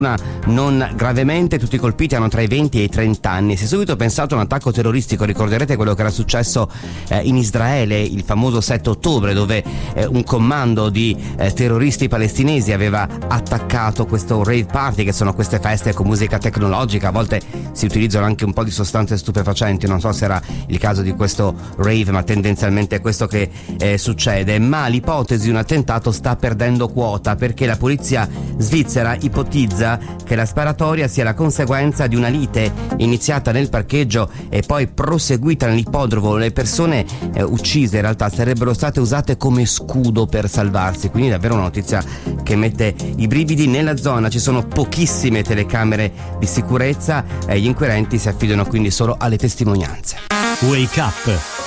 non gravemente, tutti i colpiti hanno tra i 20 e i 30 anni. Si è subito pensato a un attacco terroristico, ricorderete quello che era successo in Israele il famoso 7 ottobre, dove un commando di terroristi palestinesi aveva attaccato questo rave party, che sono queste feste con musica tecnologica, a volte si utilizzano anche un po' di sostanze stupefacenti, non so se era il caso di questo rave, ma tendenzialmente è questo che succede. Ma l'ipotesi di un attentato sta perdendo quota, perché la polizia svizzera ipotizza che la sparatoria sia la conseguenza di una lite iniziata nel parcheggio e poi proseguita nell'ippodromo. Le persone uccise in realtà sarebbero state usate come scudo per salvarsi, quindi davvero una notizia che mette i brividi. Nella zona ci sono pochissime telecamere di sicurezza e gli inquirenti si affidano quindi solo alle testimonianze. Wake Up